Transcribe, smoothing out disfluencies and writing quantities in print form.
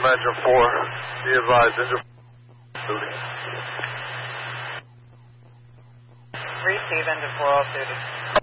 engine 4. Be advised, engine 4 duty. Receive engine 4 off duty.